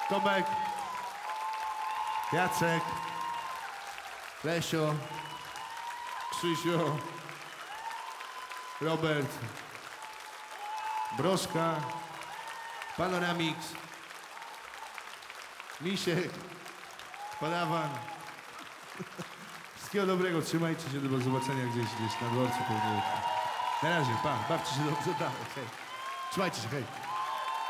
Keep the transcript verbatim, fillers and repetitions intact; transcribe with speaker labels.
Speaker 1: Tomek, Jacek, Lesio, Krzysiu, Robert, Broszka, Panoramix, Misiek, Padawan. Wszystkiego dobrego, trzymajcie się, do zobaczenia gdzieś, gdzieś na dworcu pewnie. Na razie, pa, bawcie się dobrze, dalej, hej. Trzymajcie się, hej.